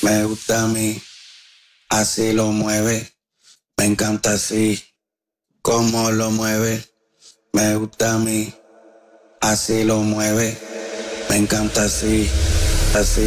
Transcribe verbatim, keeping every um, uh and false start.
Me gusta a mí, así lo mueve. Me encanta así, cómo lo mueve. Me gusta a mí, así lo mueve. Me encanta así, así.